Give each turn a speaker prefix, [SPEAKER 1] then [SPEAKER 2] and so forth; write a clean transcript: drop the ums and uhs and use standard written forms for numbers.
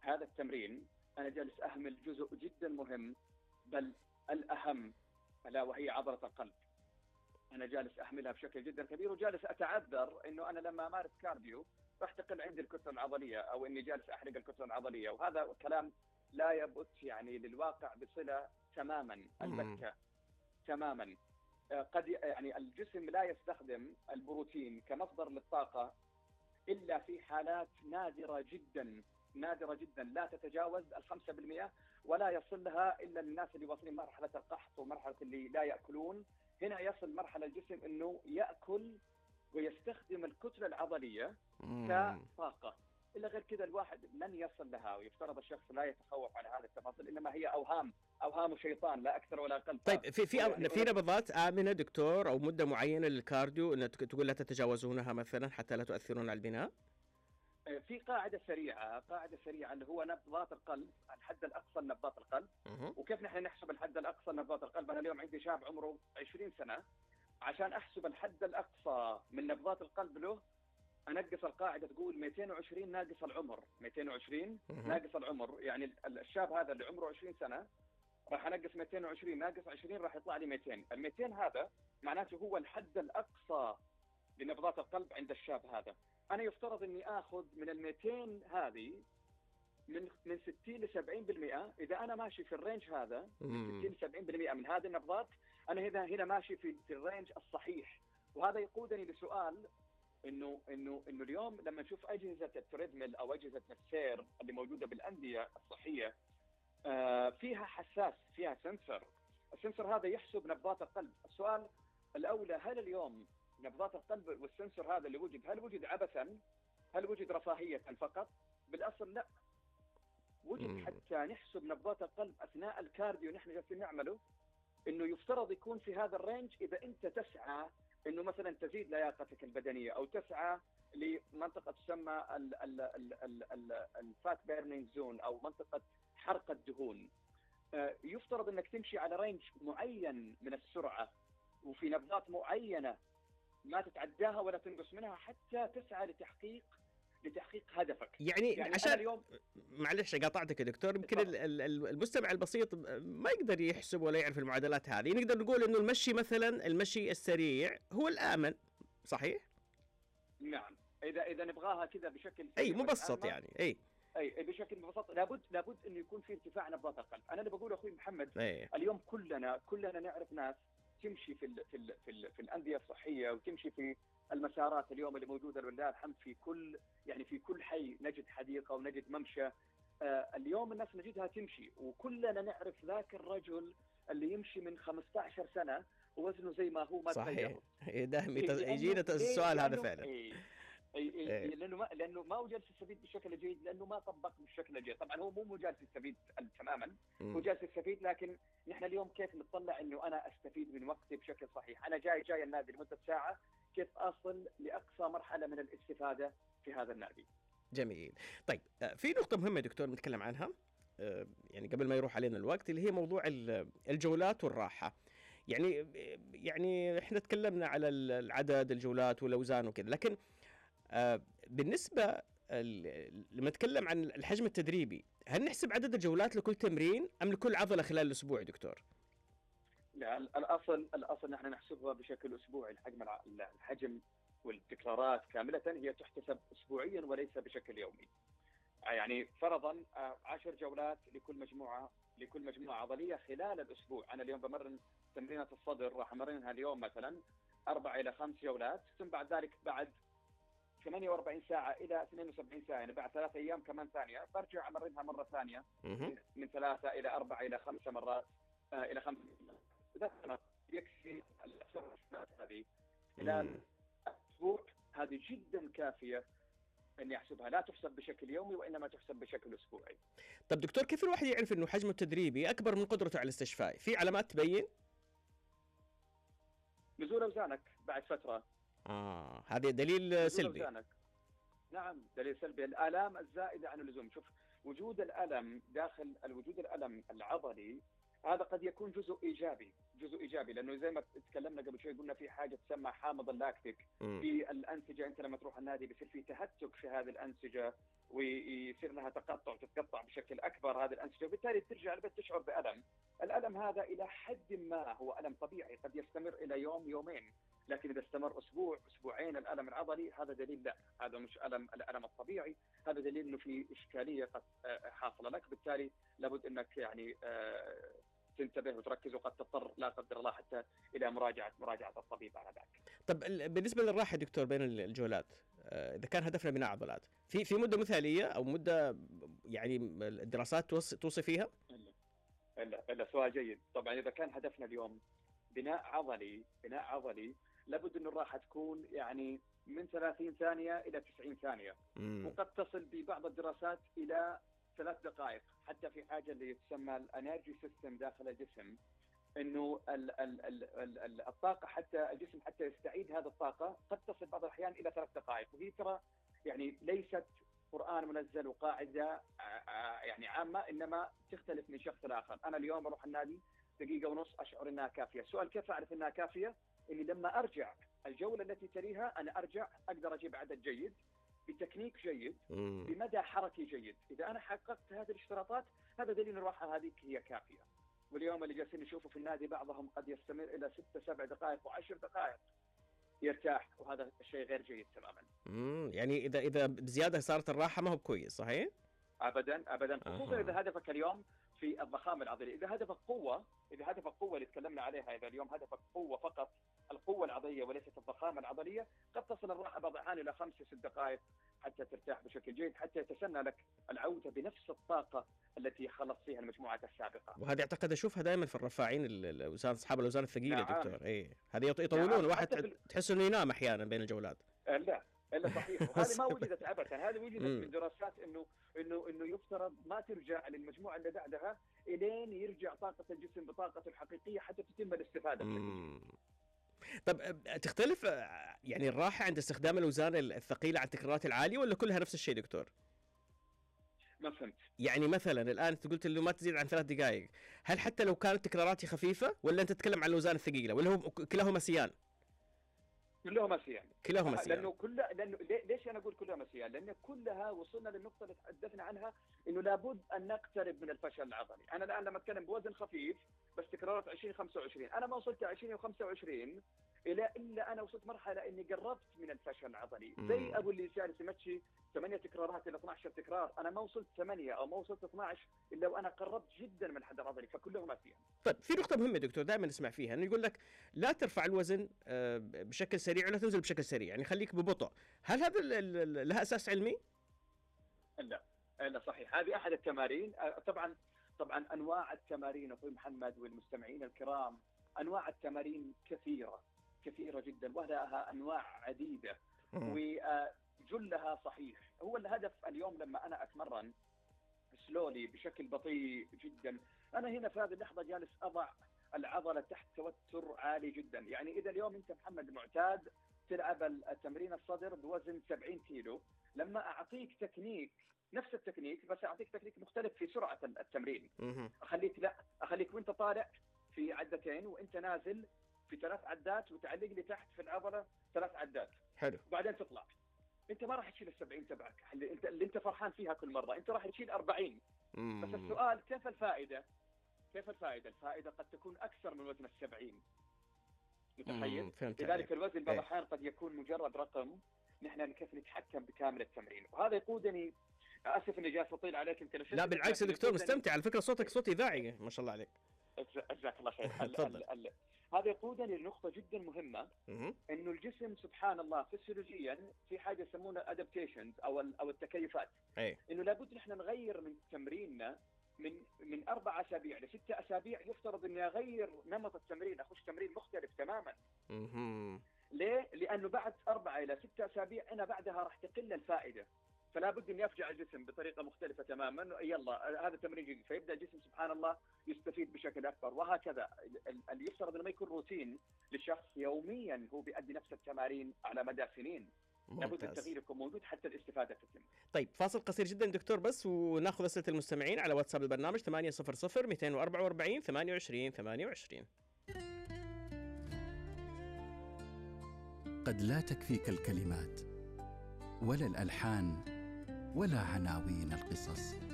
[SPEAKER 1] هذا التمرين أنا جالس أهمل جزء جدا مهم، بل الأهم، ألا وهي عضلة القلب. أنا جالس أهملها بشكل جدا كبير، وجالس أتعذر إنه أنا لما أمارس كارديو راح تقل عندي الكتلة العضلية، أو إني جالس أحرق الكتلة العضلية، وهذا كلام لا يبث يعني للواقع بصلة تماما، البتة تماما. قد يعني الجسم لا يستخدم البروتين كمصدر للطاقة إلا في حالات نادرة جدا، نادرة جدا، لا تتجاوز 5%، ولا يصل لها إلا الناس اللي واصلين مرحلة القحط ومرحلة اللي لا يأكلون. هنا يصل مرحلة الجسم أنه يأكل ويستخدم الكتلة العضلية كطاقة، إلا غير كذا الواحد لن يصل لها. ويفترض الشخص لا يتخوف على هذه التفاصيل، إنما هي أوهام شيطان لا أكثر ولا أقل.
[SPEAKER 2] طيب في نبضات آمنة دكتور أو مدة معينة للكارديو أن تقول لا تتجاوزونها مثلا حتى لا تؤثرون على البناء؟
[SPEAKER 1] في قاعدة سريعة اللي هو نبضات القلب، الحد الأقصى لنبضات القلب. وكيف نحن نحسب الحد الأقصى لنبضات القلب؟ أنا اليوم عندي شاب عمره 20 سنة، عشان أحسب الحد الأقصى من نبضات القلب له أنقص القاعدة تقول 220 ناقص العمر. 220 ناقص العمر، يعني الشاب هذا اللي عمره 20 سنة راح أنقص 220 ناقص 20 راح يطلع لي 200. ال 200 هذا معناته هو الحد الأقصى لنبضات القلب عند الشاب هذا. أنا يفترض إني آخذ من ال 200 هذه من 60 ل 70%. إذا أنا ماشي في الرينج هذا من 60 ل 70% من هذه النبضات، أنا هنا ماشي في الرينج الصحيح. وهذا يقودني لسؤال إنه اليوم لما نشوف أجهزة التريدميل أو أجهزة السير اللي موجودة بالأندية الصحية، فيها حساس، فيها السنسور هذا يحسب نبضات القلب. السؤال الأولى، هل اليوم نبضات القلب والسنسور هذا اللي وجد، هل وجد عبثا؟ هل وجد رفاهية فقط؟ بالأصل لا، وجد حتى نحسب نبضات القلب أثناء الكارديو نحن جالسين نعمله، إنه يفترض يكون في هذا الرينج. إذا أنت تسعى إنه مثلا تزيد لياقتك البدنية، أو تسعى لمنطقة تسمى الفات بيرنينج زون، أو منطقة حرق الدهون، يفترض أنك تمشي على رينج معين من السرعة وفي نبضات معينة ما تتعداها ولا تنقص منها، حتى تسعى لتحقيق هدفك.
[SPEAKER 2] يعني عشان اليوم معلش قاطعتك يا دكتور، يمكن المستمع البسيط ما يقدر يحسب ولا يعرف المعادلات هذه. نقدر نقول انه المشي مثلا، المشي السريع هو الآمن، صحيح؟
[SPEAKER 1] نعم، اذا نبغاها كذا بشكل
[SPEAKER 2] مبسط يعني
[SPEAKER 1] اي بشكل مبسط، لابد انه يكون في ارتفاع نبضات القلب. انا اللي بقول اخوي محمد، اليوم كلنا نعرف ناس تمشي في الانديه الصحيه، وتمشي في المسارات اليوم اللي موجوده لله الحمد في كل حي نجد حديقه ونجد ممشى. اليوم الناس نجدها تمشي، وكلنا نعرف ذاك الرجل اللي يمشي من 15 سنه ووزنه زي ما هو، ما تغير.
[SPEAKER 2] صحيح، دائما يجينا السؤال هذا فعلا.
[SPEAKER 1] لانه ما هو جالس يستفيد بالشكل الجيد، لانه ما طبق بالشكل الجيد. طبعا هو مو جالس يستفيد تماما، هو جالس يستفيد، لكن نحن اليوم كيف نطلع انه انا استفيد من وقتي بشكل صحيح؟ انا جاي النادي لمده ساعه، كيف اصل لاقصى مرحله من الاستفاده في هذا النادي؟
[SPEAKER 2] جميل. طيب في نقطه مهمه دكتور نتكلم عنها يعني قبل ما يروح علينا الوقت، اللي هي موضوع الجولات والراحه. يعني احنا تكلمنا على العدد، الجولات والاوزان وكذا، لكن بالنسبة لما نتكلم عن الحجم التدريبي، هل نحسب عدد الجولات لكل تمرين أم لكل عضلة خلال الأسبوع دكتور؟
[SPEAKER 1] لا، الأصل نحن نحسبها بشكل أسبوعي. الحجم والتكرارات كاملة هي تحتسب أسبوعيا وليس بشكل يومي. يعني فرضا 10 جولات لكل مجموعة عضلية خلال الأسبوع. أنا اليوم بمرن تمرينة الصدر، راح أمرنها اليوم مثلا 4 إلى 5 جولات، ثم بعد ذلك بعد 48 ساعة إلى 72 ساعة، يعني بعد 3 أيام كمان ثانية برجع أمرنها مرة ثانية من 3 إلى 4 إلى 5 مرات إلى 5. إذا يكفي هذه خلال أسبوع، هذه جدا كافية أني أحسبها. لا تحسب بشكل يومي، وإنما تحسب بشكل أسبوعي.
[SPEAKER 2] طب دكتور، كيف الواحد يعرف أنه حجمه التدريبي أكبر من قدرته على الاستشفاء؟ في علامات تبين؟
[SPEAKER 1] نزول أوزانك بعد فترة.
[SPEAKER 2] هذا دليل سلبي.
[SPEAKER 1] نعم، دليل سلبي. الآلام الزائدة عن اللزوم. شوف، وجود الألم العضلي هذا قد يكون جزء ايجابي، جزء ايجابي، لانه زي ما تكلمنا قبل شوي قلنا في حاجه تسمى حامض اللاكتيك في الانسجه. انت لما تروح النادي بيصير في تهتك في هذه الانسجه ويصير لها تقطع، تتقطع بشكل اكبر هذه الانسجه، وبالتالي ترجع البيت تشعر بالم. الالم هذا الى حد ما هو الم طبيعي، قد يستمر الى يوم يومين، لكن اذا استمر اسبوع اسبوعين الالم العضلي هذا دليل لا، هذا مش الالم الطبيعي، هذا دليل انه في اشكاليه قد حاصله لك. بالتالي لابد انك يعني تنتبه وتركز، وقد تضطر لا قدر الله حتى الى مراجعه الطبيب على ذلك.
[SPEAKER 2] طب بالنسبه للراحه دكتور بين الجولات، اذا كان هدفنا بناء عضلات، في مده مثاليه او مده يعني الدراسات توصي فيها؟
[SPEAKER 1] الا سؤال جيد. طبعا اذا كان هدفنا اليوم بناء عضلي لابد ان الراحه تكون يعني من 30 ثانيه الى 90 ثانيه، وقد تصل ببعض الدراسات الى 3 دقائق. حتى في حاجه اللي تسمى الانرجي سيستم داخل الجسم، انه الطاقه، حتى الجسم حتى يستعيد هذه الطاقه قد تصل بعض الاحيان الى 3 دقائق. وهي ترى يعني ليست قرآن منزل وقاعده يعني عامه، انما تختلف من شخص لاخر. انا اليوم اروح النادي دقيقه ونص اشعر انها كافيه. السؤال كيف اعرف انها كافيه؟ اني لما ارجع الجوله التي تليها انا ارجع اقدر اجيب عدد جيد بتكنيك جيد بمدى حركي جيد. اذا انا حققت هذه الاشتراطات هذا دليل الراحه هذه هي كافيه. واليوم اللي جالسين نشوفه في النادي بعضهم قد يستمر الى 6 7 دقائق و10 دقائق يرتاح، وهذا الشيء غير جيد تماما.
[SPEAKER 2] يعني اذا بزياده صارت الراحه ما هو كويس، صحيح؟
[SPEAKER 1] ابدا خصوصا اذا هدفك اليوم في الضخامه العضليه. اذا هدفك قوه اللي تكلمنا عليها، اذا اليوم هدفك قوه فقط، القوه العضليه وليست الضخامه العضليه، قد تصل الراحه بعض الاحيان الى 5 6 دقائق حتى ترتاح بشكل جيد، حتى يتسنى لك العوده بنفس الطاقه التي خلص فيها المجموعات السابقه.
[SPEAKER 2] وهذه اعتقد اشوفها دائما في الرفاعين الاوزان، اصحاب الاوزان الثقيله.
[SPEAKER 1] نعم.
[SPEAKER 2] دكتور هذه يطولون واحد تحس انه ينام احيانا بين الجولات.
[SPEAKER 1] الا صحيح. وهذه ما وجدت ابدا، هذه وجدت من دراسات انه يفترض ما ترجع للمجموعه اللي بعدها الين يرجع طاقه الجسم بطاقته الحقيقيه حتى تتم الاستفاده.
[SPEAKER 2] طب تختلف يعني الراحه عند استخدام الاوزان الثقيله عن التكرارات العاليه، ولا كلها نفس الشيء دكتور؟
[SPEAKER 1] ما فهمت.
[SPEAKER 2] يعني مثلا الان انت قلت انه ما تزيد عن 3 دقائق، هل حتى لو كانت تكراراتي خفيفه، ولا انت تتكلم عن الاوزان الثقيله، ولا هو كلاهما سيان؟
[SPEAKER 1] كلهما سيان. لانه ليش انا اقول كلهما سيان؟ لان كلها وصلنا للنقطه اللي تحدثنا عنها، انه لابد ان نقترب من الفشل العضلي. انا الان لما اتكلم بوزن خفيف بس تكرارات 20 25، انا ما وصلت 20 و25 الا انا وصلت مرحله اني قربت من الفشل العضلي. زي ابو اللي جالس يمشي 8 تكرارات الى 12 تكرار، انا ما وصلت 8 او ما وصلت 12 الا وانا قربت جدا من الحد العضلي، فكلهما فيها.
[SPEAKER 2] طيب في نقطه مهمه دكتور دائما نسمع فيها، انه يقول لك لا ترفع الوزن بشكل سريع ولا تنزل بشكل سريع، يعني خليك ببطء. هل هذا لها اساس علمي؟
[SPEAKER 1] لا صحيح. هذه احد التمارين. طبعا انواع التمارين اخوي محمد والمستمعين الكرام، انواع التمارين كثيره جدا، ولها انواع عديده وجلها صحيح. هو الهدف اليوم لما انا اتمرن سلولي بشكل بطيء جدا، انا هنا في هذه اللحظه جالس اضع العضله تحت توتر عالي جدا. يعني اذا اليوم انت محمد معتاد تلعب التمرين الصدر بوزن 70 كيلو، لما اعطيك تكنيك نفس التكنيك بس اعطيك تكنيك مختلف في سرعه التمرين، اخليك وانت طالع في عدتين وانت نازل في 3 عدات، وتعلق لي تحت في العضله 3 عدات.
[SPEAKER 2] حلو.
[SPEAKER 1] وبعدين تطلع. انت ما راح تشيل ال70 تبعك اللي انت فرحان فيها كل مره، انت راح تشيل 40. بس السؤال كيف الفائده؟ الفائده قد تكون اكثر من وزن ال70. متخيل؟ لذلك الوزن بعض الاحيان قد يكون مجرد رقم، نحن كيف نتحكم بكامل التمرين. وهذا يقودني، اسف اني جالس اطيل عليك يمكن.
[SPEAKER 2] لا بالعكس يا دكتور، مستمتع على فكره، صوتك صوت اذاعي ما شاء الله عليك.
[SPEAKER 1] جزاك الله خير. هذا يقودني لنقطه جدا مهمه، انه الجسم سبحان الله فسيولوجيا في حاجه يسمونها ادابتيشنز او التكيفات. انه لابد نحن نغير من تمريننا من 4 أسابيع ل6 أسابيع. يفترض اني اغير نمط التمرين، اخش تمرين مختلف تماما. ليه؟ لانه بعد 4 إلى 6 أسابيع انا بعدها راح تقل الفائده، فلا بد ان يفجع الجسم بطريقه مختلفه تماما. يلا هذا تمرين جديد، فيبدا الجسم سبحان الله يستفيد بشكل اكبر. وهكذا اللي يفترض انه ما يكون روتين للشخص يوميا هو بيؤدي نفس التمارين على مدى سنين. لابد التغيير يكون موجود حتى الاستفادة تتم.
[SPEAKER 2] طيب فاصل قصير جدا دكتور بس، وناخذ أسئلة المستمعين على واتساب البرنامج 800 244 28 28.
[SPEAKER 3] قد لا تكفيك الكلمات ولا الألحان ولا عناوين القصص،